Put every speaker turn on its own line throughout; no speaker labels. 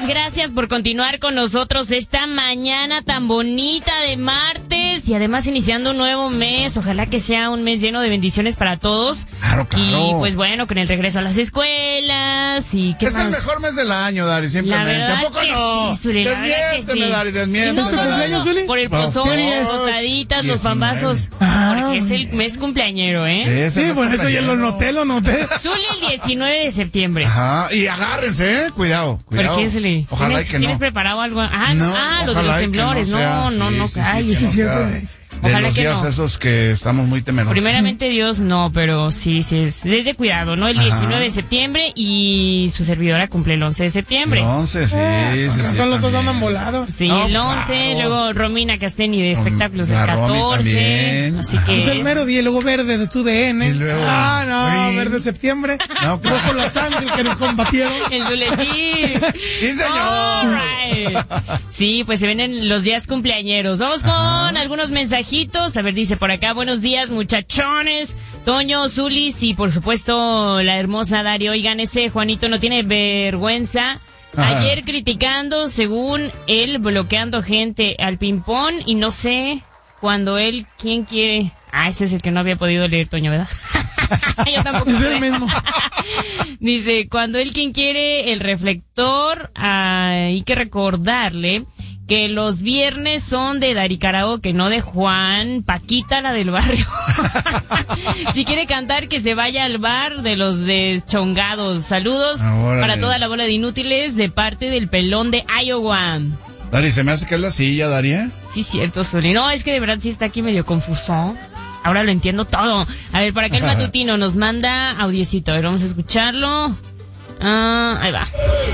gracias por continuar con nosotros esta mañana tan bonita de martes y además iniciando un nuevo mes. Ojalá que sea un mes lleno de bendiciones para todos.
Claro.
Y pues bueno, con el regreso a las escuelas y ¿qué
es
más?
El mejor mes del año, Dari, simplemente. ¿Tampoco no?
Sí, Zuli,
desmiénteme, sí. Dari, desmiénteme.
No solo por el pozole, las botaditas, los pambazos. Porque es el mes cumpleañero, ¿eh?
Sí, por eso ya lo noté.
Zuli el 19 de septiembre.
Ajá, y agárrense, cuidado.
¿Por qué, Zuli?
Ojalá que no.
¿Tienes preparado algo?
No,
los de los temblores. No,
sí,
sí,
cierto.
De los días esos que estamos muy temerosos.
Primeramente Dios, no, pero sí, es desde cuidado, ¿no? El 19 de septiembre y su servidora cumple el 11 de septiembre.
El 11, sí.
Son los dos andan volados.
Sí, el 11, luego Romina Casteni de espectáculos el 14. Así que
es el mero día, luego verde de tu DN.
Y luego,
verde septiembre.
No,
luego los ángeles que nos combatieron.
En Zulecí.
Sí, señor.
Right. Sí, pues se vienen los días cumpleañeros. Vamos con algunos mensajitos. A ver, dice por acá, buenos días, muchachones. Toño, Zulis y por supuesto la hermosa Dari. Oigan, ese Juanito no tiene vergüenza. Ayer criticando, según él, bloqueando gente al ping-pong y no sé, cuando él, ¿quién quiere? Ese es el que no había podido leer, Toño, ¿verdad? Yo tampoco
es
sé.
el mismo.
Dice, cuando él, ¿quién quiere? El reflector, hay que recordarle que los viernes son de Dari Karaoke, no de Juan, Paquita, la del barrio. Si quiere cantar, que se vaya al bar de los deschongados. Saludos para toda la bola de inútiles de parte del pelón de Iowa.
Dari, se me hace que es la silla, Dari.
Sí, cierto, Zuli. No, es que de verdad sí está aquí medio confuso. Ahora lo entiendo todo. A ver, por acá el matutino nos manda audiecito. A ver, vamos a escucharlo. Ahí va.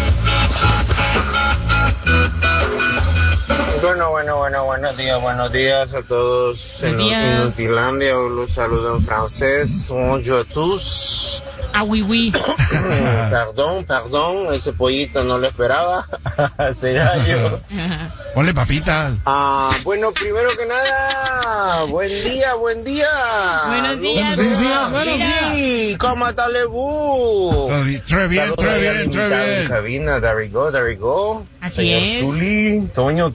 Buenos días a todos en Inutilandia. Los saludo en francés. Bonjour à tous.
Oui, oui.
Perdón, ese pollito no lo esperaba. Será yo.
Ponle papitas.
Bueno, primero que nada, buen día.
Buenos días.
Buenos días.
¿Cómo está Lebu?
Très bien.
En cabina, there we go.
Así
Señor
es.
Zuli, Toño.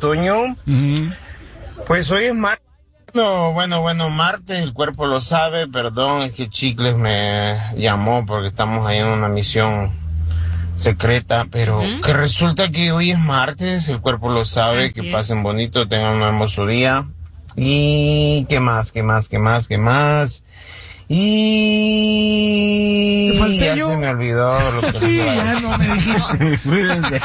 Pues hoy es martes. No, bueno, martes, el cuerpo lo sabe, perdón, es que Chicles me llamó porque estamos ahí en una misión secreta, pero que resulta que hoy es martes, el cuerpo lo sabe. Así que pasen bonito, tengan un hermoso día. Y ¿qué más? Y ya se me olvidó lo que
ya no me dijiste.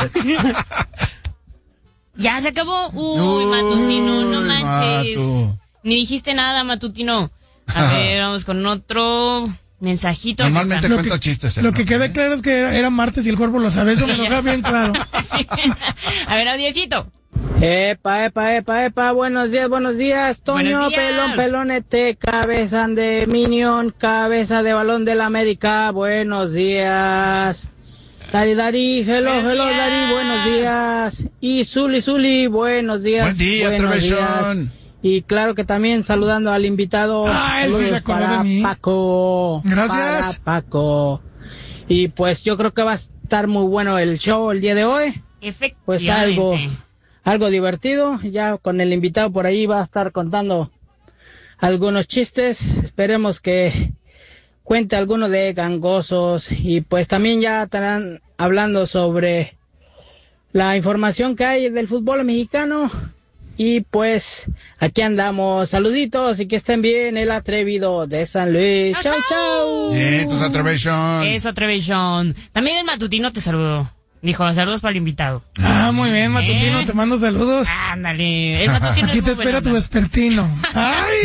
Ya se acabó. Matutino, no manches. Ni dijiste nada, Matutino. A ver, vamos con otro mensajito.
Normalmente cuenta chistes.
Lo que quede claro es que era martes y el cuerpo lo sabe. Eso me lo deja bien claro.
Sí. A ver, audiecito.
Epa, buenos días, Toño,
Buenos días.
pelonete, cabeza de Minion, cabeza de balón del América, buenos días. Dari, hello, Dari, buenos días. Y Zuli, buenos días.
Buen día, Televisión.
Y claro que también saludando al invitado.
Él sí se acordó de mí.
Paco.
Gracias.
Para Paco. Y pues yo creo que va a estar muy bueno el show el día de hoy.
Efectivamente.
Pues algo divertido. Ya con el invitado por ahí va a estar contando algunos chistes. Esperemos que cuente alguno de gangosos. Y pues también ya estarán hablando sobre la información que hay del fútbol mexicano. Y pues aquí andamos. Saluditos y que estén bien. El atrevido de San Luis. Chau.
Eso, Atrevision. También el matutino te saludó. Dijo, saludos para el invitado.
Muy bien, matutino, te mando saludos.
Ándale. El matutino
aquí te espera tu vespertino. ¡Ay!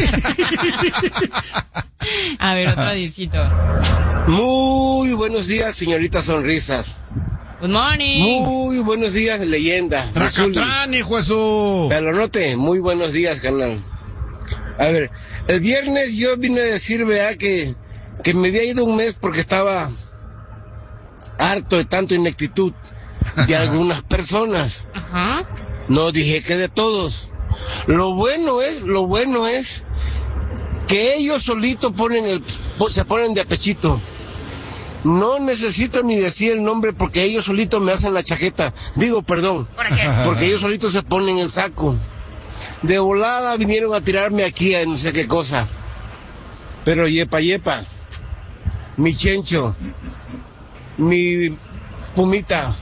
A ver, otro disito.
Muy buenos días, señorita Sonrisas.
Good morning.
Muy buenos días, leyenda.
Tracatrán, hijo de su.
Pelonote, muy buenos días, carnal. A ver, el viernes yo vine a decir, vea, que me había ido un mes porque estaba harto de tanta ineptitud de algunas personas.
Ajá.
No dije que de todos. Lo bueno es que ellos solitos se ponen de apechito. No necesito ni decir el nombre porque ellos solitos me hacen la chaqueta. Digo, perdón, porque ellos solitos se ponen el saco. De volada vinieron a tirarme aquí a no sé qué cosa. Pero yepa, mi chencho, mi pumita,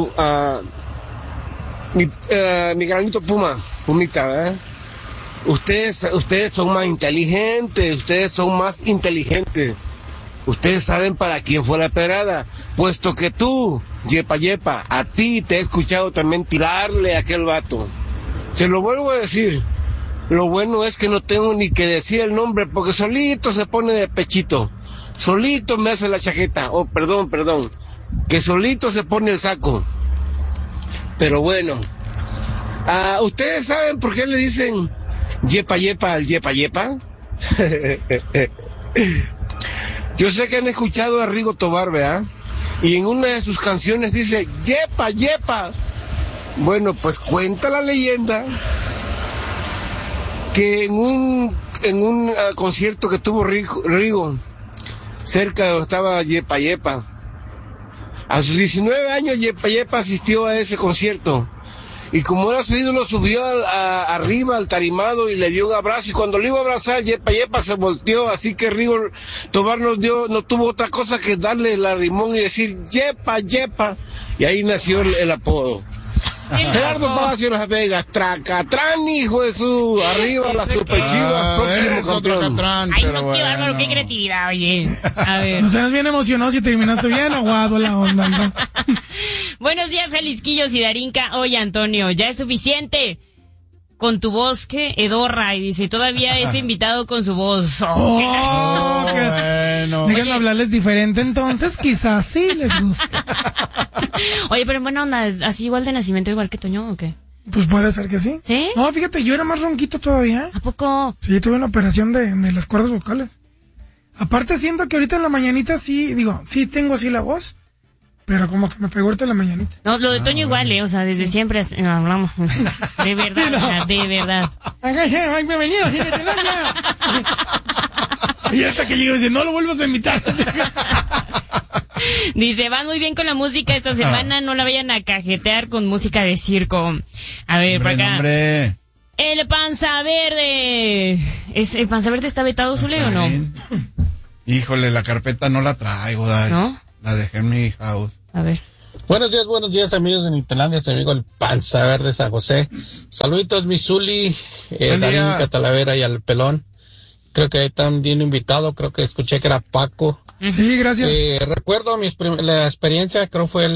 mi granito pumita, ¿eh? Ustedes son más inteligentes, Ustedes saben para quién fue la pedrada, puesto que tú, yepa, a ti te he escuchado también tirarle a aquel vato. Se lo vuelvo a decir, lo bueno es que no tengo ni que decir el nombre, porque solito se pone de pechito, solito me hace la chaqueta, perdón, que solito se pone el saco. Pero bueno, ¿ustedes saben por qué le dicen yepa al yepa? Yo sé que han escuchado a Rigo Tobar, ¿verdad? Y en una de sus canciones dice yepa. Bueno, pues cuenta la leyenda que en un concierto que tuvo Rigo, cerca de donde estaba yepa, a sus 19 años yepa asistió a ese concierto. Y como era su ídolo, subió arriba al tarimado y le dio un abrazo. Y cuando le iba a abrazar, yepa se volteó. Así que Rigo Tobar no tuvo otra cosa que darle el arrimón y decir yepa. Y ahí nació el apodo. Gerardo Palacio Las Vegas, Tracatrán, hijo de su, arriba las Superchivas, próximo campeón.
Ay, no, qué bárbaro, qué creatividad, oye. A ver.
No seas bien emocionado si terminaste bien aguado la onda, ¿no?
Buenos días, Jalisquillos y Darinka. Oye, Antonio, ya es suficiente con tu voz, ¿qué? Edorra, y dice, todavía es invitado con su voz.
Bueno. Déjenme hablarles diferente, entonces quizás sí les guste.
Oye, pero buena onda, ¿así igual de nacimiento igual que Toño o qué?
Pues puede ser que sí.
¿Sí?
No, fíjate, yo era más ronquito todavía.
¿A poco?
Sí, tuve una operación de las cuerdas vocales. Aparte siento que ahorita en la mañanita sí tengo así la voz, pero como que me pegó ahorita en la mañanita.
No, lo de Toño igual, o sea, desde siempre hablamos. De verdad, o sea, de verdad.
Ay, bienvenido, y hasta que llego dice, no lo vuelvas a invitar.
Dice, van muy bien con la música esta semana, no la vayan a cajetear con música de circo. A ver, por acá.
Hombre.
El Panza Verde. ¿El Panza Verde está vetado, Zule, o no?
Híjole, la carpeta no la traigo, Dari.
¿No?
La dejé en mi house.
A ver.
Buenos días, amigos de Nitelandia, su amigo el Panza Verde San José. Saluditos, mi Zuli, Darinka, Talavera y al Pelón. Creo que ahí también invitado, creo que escuché que era Paco.
Sí, gracias.
Recuerdo la experiencia, creo fue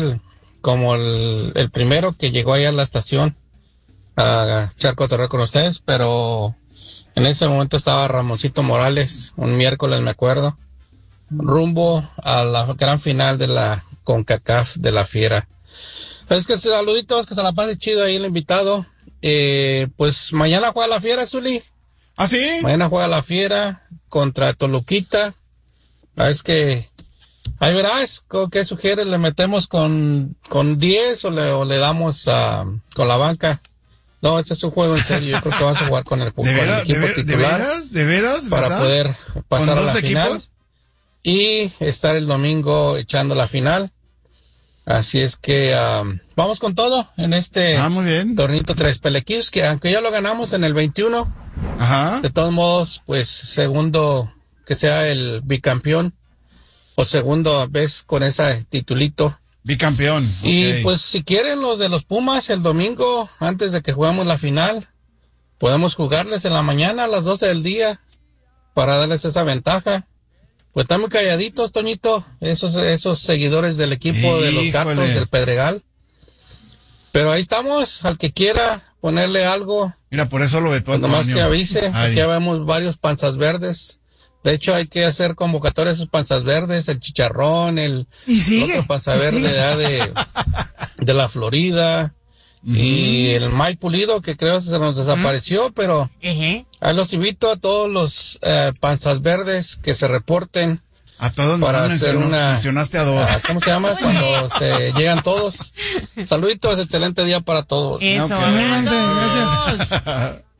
el primero que llegó ahí a la estación a echar cotorreo con ustedes, pero en ese momento estaba Ramoncito Morales, un miércoles me acuerdo, rumbo a la gran final de la CONCACAF de la Fiera. Es que saluditos, que se la pase chido ahí el invitado. Pues mañana juega la Fiera, Zuli.
¿Ah, sí?
Mañana juega la Fiera contra Toluquita. Es que ahí verás, ¿qué sugieres? ¿Le metemos con 10 o le damos con la banca? No, ese es un juego en serio. Yo creo que vas a jugar con el equipo titular.
¿De veras?
Para poder pasar a la final y estar el domingo echando la final. Así es que vamos con todo en este tornito Tres Pelequillos, que aunque ya lo ganamos en el 21, de todos modos, pues segundo que sea el bicampeón o segunda vez con ese titulito.
Bicampeón.
Y pues si quieren los de los Pumas el domingo, antes de que juguemos la final, podemos jugarles en la mañana a las 12 del día para darles esa ventaja. Pues están muy calladitos, Toñito, esos seguidores del equipo de los Gatos del Pedregal. Pero ahí estamos, al que quiera ponerle algo.
Mira, por eso lo vetó Antonio.
Nomás que avise, aquí vemos varios panzas verdes. De hecho, hay que hacer convocatoria a esos panzas verdes, el Chicharrón, el otro panza verde de la Florida, y el Mike Pulido, que creo se nos desapareció, pero ahí los invito a todos los panzas verdes que se reporten.
A todos
para hacer
mencionaste a dos.
¿Cómo se llama? Cuando se llegan todos. Saluditos, excelente día para todos.
Eso,
gracias.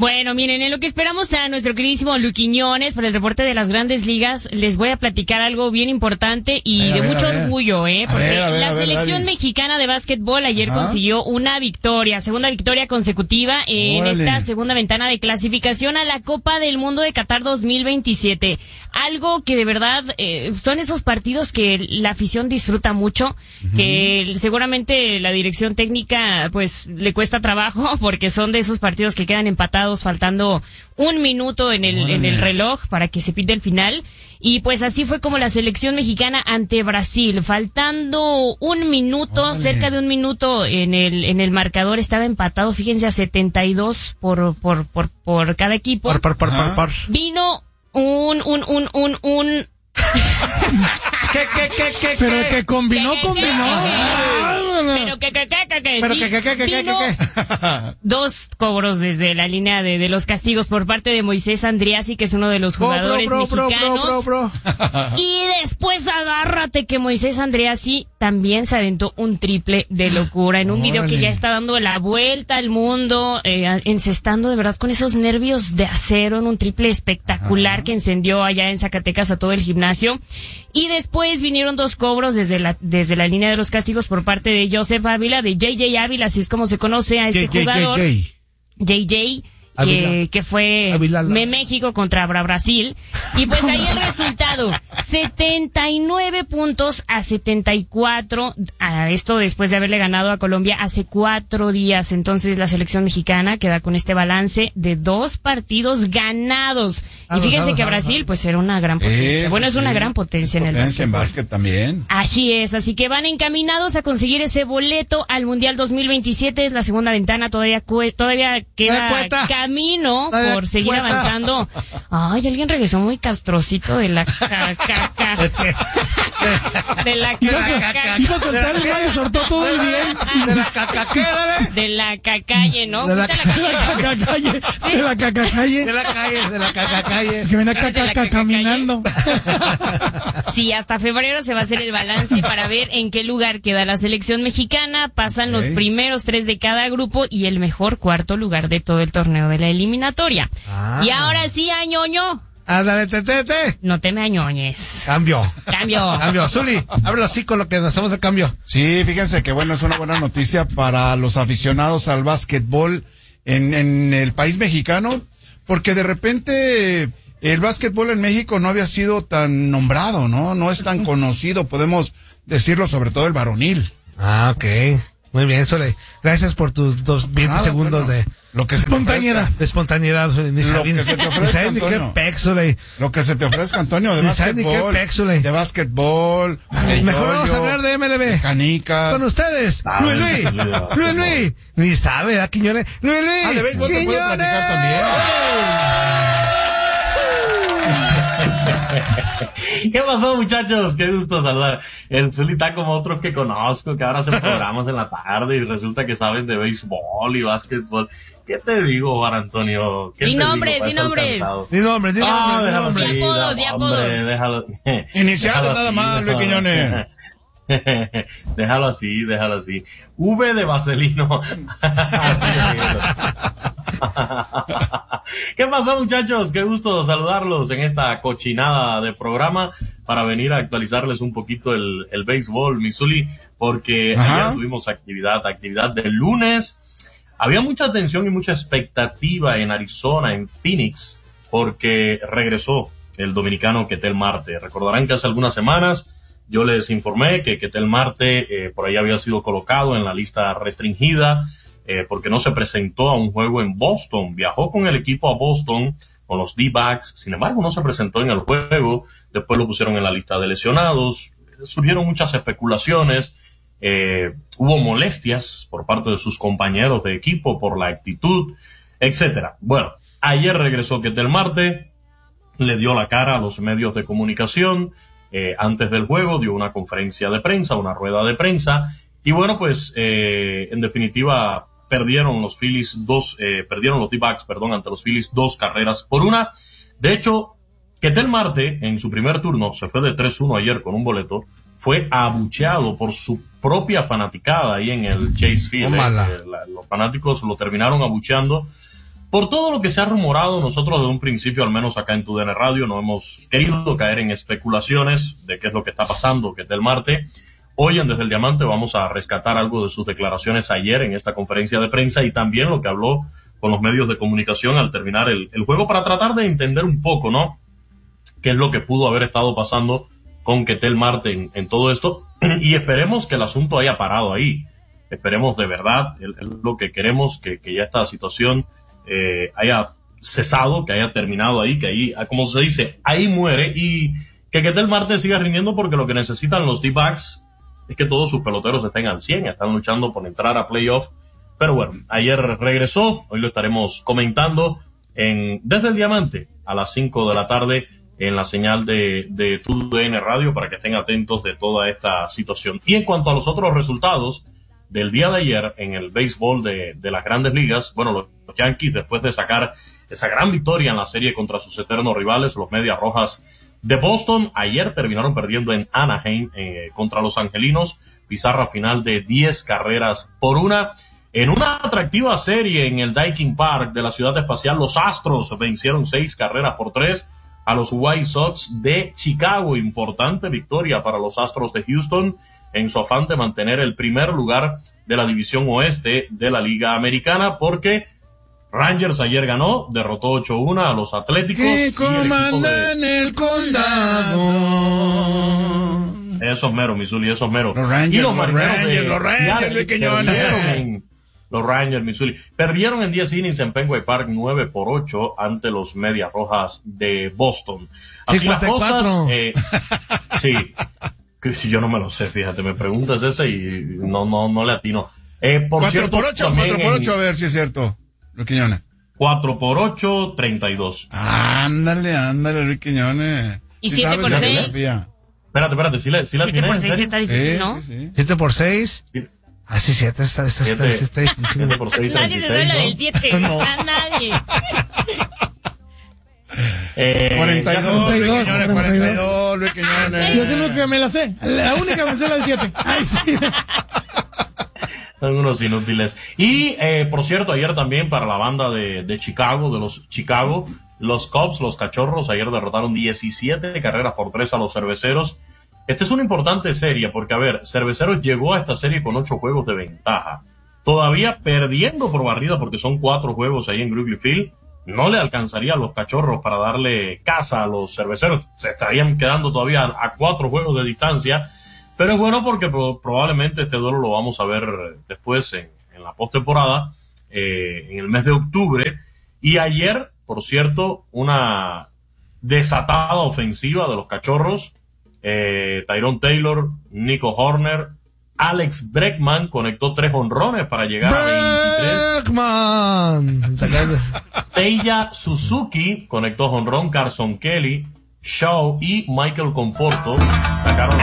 Bueno, miren, en lo que esperamos a nuestro queridísimo Luquiñones para el reporte de las Grandes Ligas, les voy a platicar algo bien importante y de mucho orgullo, porque la selección mexicana de básquetbol ayer consiguió una victoria, segunda victoria consecutiva en esta segunda ventana de clasificación a la Copa del Mundo de Qatar 2027. Algo que de verdad son esos partidos que la afición disfruta mucho, que seguramente la dirección técnica pues le cuesta trabajo porque son de esos partidos que quedan empatados faltando un minuto en el reloj para que se pite el final. Y pues así fue como la selección mexicana ante Brasil, faltando un minuto, cerca de un minuto en el marcador, estaba empatado, fíjense, a 72 por cada equipo. Vino un
¿Qué? Pero que combinó.
Vino dos cobros desde la línea de los castigos por parte de Moisés Andriassi, que es uno de los jugadores mexicanos. Y después agárrate que Moisés Andriassi también se aventó un triple de locura en un video que ya está dando la vuelta al mundo, encestando de verdad con esos nervios de acero en un triple espectacular que encendió allá en Zacatecas a todo el gimnasio. Y después vinieron dos cobros desde la línea de los castigos por parte de Joseph Ávila, de JJ Ávila, así es como se conoce a este jugador. JJ, que fue México contra Brasil. Y pues ahí el resultado, 79 puntos a 74, esto después de haberle ganado a Colombia hace 4 días. Entonces la selección mexicana queda con este balance de 2 partidos ganados. Y fíjense que Brasil pues era una gran potencia. Es una gran potencia en el básquet.
En básquet también.
Así es, así que van encaminados a conseguir ese boleto al Mundial 2027. Es la segunda ventana, todavía queda camino por seguir avanzando. Ay, alguien regresó muy castrocito de la de la
iba a soltar el gallo, soltó todo muy bien. De la cacaque, dale.
De la cacalle, ¿no?
De la cacacalle. De la cacacalle. De la cacacalle. Que ven a caminando.
Sí, hasta febrero se va a hacer el balance para ver en qué lugar queda la selección mexicana. Pasan los primeros 3 de cada grupo y el mejor cuarto lugar de todo el torneo de la eliminatoria. Y ahora sí, añoño.
Ándale, tete.
No te me añoñes.
Cambio.
Zuli,
háblalo así con lo que hacemos el cambio.
Sí, fíjense que es una buena noticia para los aficionados al básquetbol en el país mexicano, porque de repente el básquetbol en México no había sido tan nombrado, ¿no? No es tan conocido, podemos decirlo, sobre todo el varonil.
Ok. Muy bien, Sole. Gracias por tus 20 segundos de espontaneidad. De espontaneidad, Sole.
Lo que se te ofrezca, Antonio. Lo que se te ofrezca, Antonio, de básquetbol. De básquetbol.
Mejor vamos a hablar de MLB.
De canicas.
Con ustedes. Luis. Ni sabe, ¿a Quiñones? Luis.
De béisbol te puedo platicar también.
¿Qué pasó, muchachos? Qué gusto saludar. El Zuli está como otros que conozco, que ahora hacen programas en la tarde y resulta que saben de béisbol y básquetbol. ¿Qué te digo, Juan Antonio?
Di nombres. Y apodos.
Déjalo.
Iniciales nada más, Luis Quiñones.
Déjalo así. V de Vaselino. ¿Qué pasó, muchachos? Qué gusto saludarlos en esta cochinada de programa para venir a actualizarles un poquito el béisbol, Missouri, porque ayer tuvimos actividad del lunes. Había mucha atención y mucha expectativa en Arizona, en Phoenix, porque regresó el dominicano Ketel Marte. Recordarán que hace algunas semanas yo les informé que Ketel Marte por ahí había sido colocado en la lista restringida, porque no se presentó a un juego en Boston. Viajó con el equipo a Boston, con los D-backs, sin embargo no se presentó en el juego, después lo pusieron en la lista de lesionados, surgieron muchas especulaciones, hubo molestias por parte de sus compañeros de equipo por la actitud, etcétera. Bueno, ayer regresó Ketel Marte, le dio la cara a los medios de comunicación, antes del juego dio una conferencia de prensa, una rueda de prensa, y bueno, pues en definitiva perdieron los D-backs, ante los Phillies 2 carreras por 1. De hecho, Ketel Marte en su primer turno se fue de 3-1 ayer con un boleto, fue abucheado por su propia fanaticada ahí en el Chase Field. Los fanáticos lo terminaron abucheando por todo lo que se ha rumorado, nosotros desde un principio, al menos acá en TUDN Radio, no hemos querido caer en especulaciones de qué es lo que está pasando, que es del Marte. Hoy en Desde el Diamante vamos a rescatar algo de sus declaraciones ayer en esta conferencia de prensa y también lo que habló con los medios de comunicación al terminar el juego para tratar de entender un poco, ¿no? Qué es lo que pudo haber estado pasando con Ketel Marte en todo esto, y esperemos que el asunto haya parado ahí. Esperemos de verdad, es lo que queremos, que ya esta situación haya cesado, que haya terminado ahí, que ahí, como se dice, ahí muere, y que Ketel Marte siga rindiendo, porque lo que necesitan los D-backs es que todos sus peloteros estén al 100, están luchando por entrar a playoff. Pero bueno, ayer regresó, hoy lo estaremos comentando Desde el Diamante a las 5 de la tarde en la señal de TUDN Radio, para que estén atentos de toda esta situación. Y en cuanto a los otros resultados del día de ayer en el béisbol de las Grandes Ligas, bueno, los Yankees, después de sacar esa gran victoria en la serie contra sus eternos rivales, los Medias Rojas de Boston, ayer terminaron perdiendo en Anaheim contra los Angelinos, pizarra final de 10-1. En una atractiva serie en el Daikin Park de la Ciudad Espacial, los Astros vencieron 6-3 a los White Sox de Chicago. Importante victoria para los Astros de Houston en su afán de mantener el primer lugar de la división oeste de la Liga Americana, porque Rangers ayer ganó, derrotó 8-1 a los Atléticos.
Que comandan el condado.
Esos meros, Missouri, esos meros.
Los Rangers,
Los Rangers, Missouri, perdieron en 10 innings en Fenway Park 9-8 ante los Medias Rojas de Boston. Así
54.
Sí, que si yo no me lo sé, fíjate, me preguntas ese y no le atino. Por
4x8, a ver si es cierto, Luis Quiñones.
4x8, 32.
Ándale, Luis Quiñones.
¿Y 7x6?
Espérate, si la
7x6 está difícil, ¿no?
Sí.
7x6.
Sí.
Ah, sí, 7 está difícil.
7x6,
Nadie se sabe la del 7.
No.
A nadie.
42, Luis Quiñones.
Yo soy lo que me la sé. La única me sé la del 7. Ay, sí.
Son unos inútiles. Y, por cierto, ayer también para la banda de Chicago, de los Chicago, los Cubs, los Cachorros, ayer derrotaron 17-3 a los Cerveceros. Esta es una importante serie porque, a ver, Cerveceros llegó a esta serie con 8 juegos de ventaja. Todavía perdiendo por barrida porque son 4 juegos ahí en Wrigley Field. No le alcanzaría a los Cachorros para darle casa a los Cerveceros. Se estarían quedando todavía a 4 juegos de distancia. Pero es bueno porque probablemente este duelo lo vamos a ver después en la postemporada, en el mes de octubre. Y ayer, por cierto, una desatada ofensiva de los Cachorros. Tyrone Taylor, Nico Horner, Alex Bregman conectó 3 jonrones para llegar a 23. Seiya Suzuki conectó jonrón, Carson Kelly, Shaw y Michael Conforto sacaron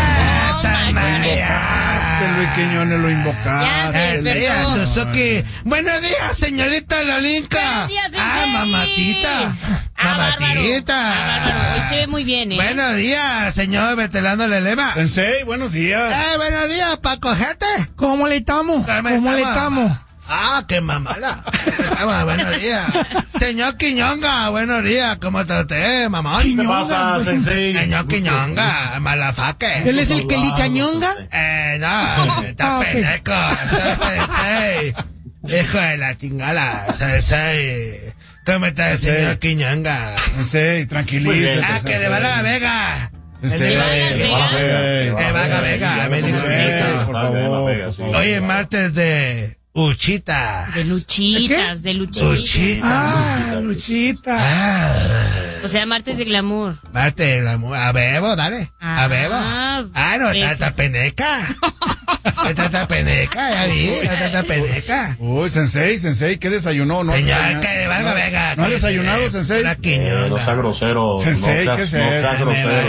Luis Quiñones, lo invocaste.
Suzuki. Buenos días, señorita Lolinka.
Buenos días,
mamatita.
Bárbaro. Hoy se ve muy bien,
Buenos días, señor veterano Lelema.
Sensei, buenos días.
Buenos días, Paco Jete.
¿Cómo le estamos?
Ah, qué mamala. Buenos días. Señor Quiñonga, buenos días. ¿Cómo está usted, mamá?
¿Qué pasa, Sensei?
Señor Quiñonga, malafaque.
¿Él es el que Cañonga?
No, está pendejo. Sensei. Hijo de la chingada, Sensei. ¿Cómo está el señor Quiñonga?
Sensei, tranquilízate.
Que le va a la Vega.
Sensei,
que va a la Vega.
Por favor.
Hoy es martes de Uchita.
De luchitas.
Luchita.
O sea, martes de glamour.
Martes de glamour. A Bebo, dale. A Bebo. No, tata peneca. Tata peneca, ya vi. Tata peneca.
Uy, Sensei, ¿qué desayunó? No,
señor, que le valga Vega.
¿No ha desayunado, Sensei?
No sea grosero.
Sensei, ¿qué es eso?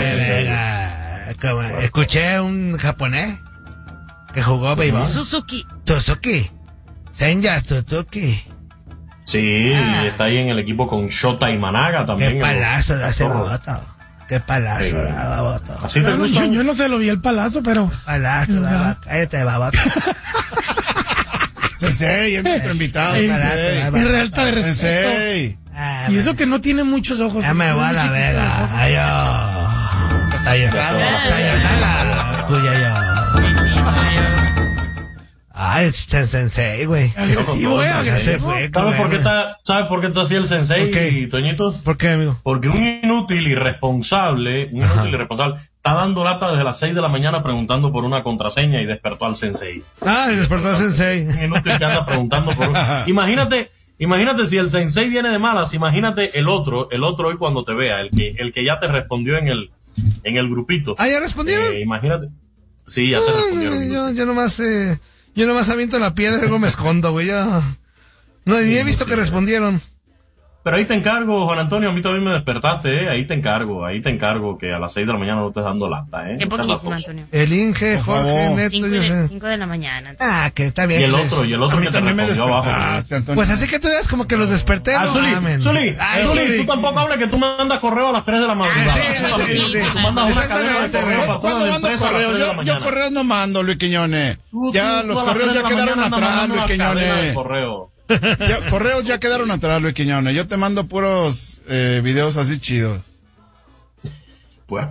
Escuché un japonés que jugó béisbol.
Suzuki.
Seiya Suzuki.
Sí, está ahí en el equipo con Shota y Managa también.
Qué palazo de ese baboto. Qué palazo de baboto.
Así te gusta.
Yo no se lo vi el palazo, pero.
Palazo de baboto. Cállate, baboto.
Sensei, es nuestro invitado.
Es realta de respeto.
Sensei.
Y eso que no tiene muchos ojos.
Ya me voy a la vega. Ay, yo. Está llenada. Cuya yo. Ay, Sensei, güey.
Agresivo, agresivo.
¿Sabes por qué está así el Sensei, Toñitos?
¿Por qué, amigo?
Porque un inútil irresponsable, está dando lata desde las 6 de la mañana preguntando por una contraseña y despertó al Sensei.
Despertó al Sensei.
Un inútil que anda preguntando por Imagínate si el Sensei viene de malas, imagínate el otro hoy cuando te vea, el que ya te respondió en el grupito.
¿Ya respondieron?
Imagínate. Sí, ya te respondieron.
Yo nomás aviento la piedra y luego me escondo, güey. No, ni he visto que respondieron.
Pero ahí te encargo, Juan Antonio, a mí también me despertaste, Ahí te encargo que a las 6 de la mañana no estés dando lata,
Qué poquísimo, Antonio.
El Inge, Jorge, Neto,
5 de la mañana.
Que está bien.
Y el otro que te respondió abajo.
Pues así que tú das como que los desperté, ¿no?
Zuli, tú tampoco hables que tú mandas correo a las 3 de la madrugada. Tú mandas una cadena de correo para toda la empresa a las 3 de la mañana.
Yo correos no mando, Luis Quiñones. Ya, los correos ya quedaron atrás, Luis Quiñones. Correos ya quedaron atrás, Luis Quiñones. Yo te mando puros videos así chidos.
Pues.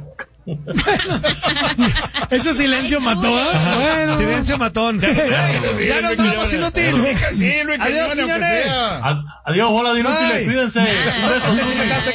Ese silencio mató.
Bueno. Silencio matón. Ya nos vamos, inútil.
Sí, Luis Quiñones, aunque sea.
Adiós, bola de inútiles, cuídense.